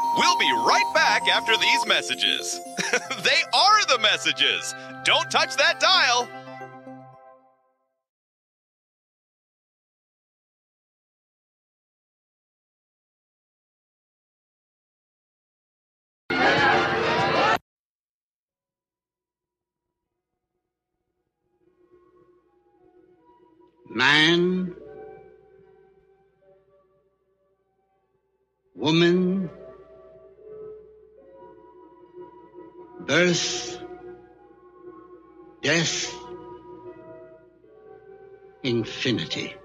We'll be right back after these messages. They are the messages. Don't touch that dial. Man, woman, birth, death, infinity.